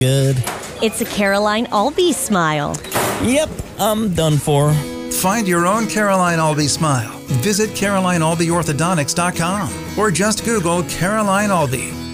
Good. It's a Caroline Albee smile. Yep, I'm done for. Find your own Caroline Albee smile. Visit CarolineAlbeeOrthodontics.com or just Google Caroline Albee.